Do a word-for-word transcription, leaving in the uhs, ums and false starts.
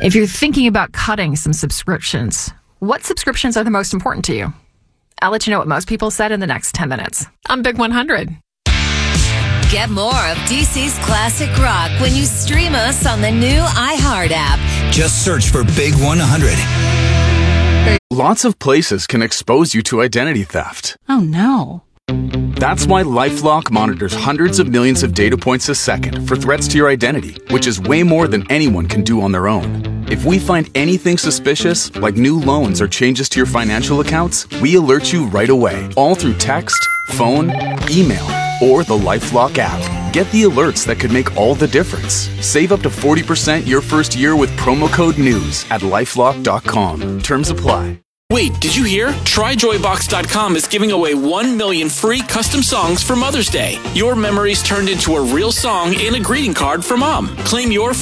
If you're thinking about cutting some subscriptions, what subscriptions are the most important to you? I'll let you know what most people said in the next ten minutes. I'm Big one hundred. Get more of D C's classic rock when you stream us on the new iHeart app. Just search for Big one hundred. Lots of places can expose you to identity theft. Oh, no. That's why LifeLock monitors hundreds of millions of data points a second for threats to your identity, which is way more than anyone can do on their own. If we find anything suspicious, like new loans or changes to your financial accounts, we alert you right away, all through text, phone, email, or the LifeLock app. Get the alerts that could make all the difference. Save up to forty percent your first year with promo code NEWS at lifelock dot com. Terms apply. Wait, did you hear? Try joy box dot com is giving away one million free custom songs for Mother's Day. Your memories turned into a real song and a greeting card for Mom. Claim your